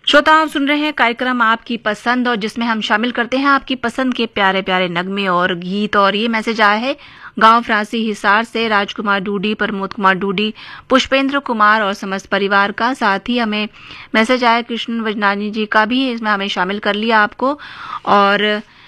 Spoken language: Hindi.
श्रोता, आप सुन रहे हैं कार्यक्रम आपकी पसंद, और जिसमें हम शामिल करते हैं आपकी पसंद के प्यारे प्यारे नगमे और गीत। और ये मैसेज आया है गांव फ्रांसी हिसार से राजकुमार डूडी, प्रमोद कुमार डूडी, पुष्पेंद्र कुमार और समस्त परिवार का। साथ ही हमें मैसेज आया कृष्ण वजनानी जी का भी, इसमें हमें शामिल कर लिया आपको। और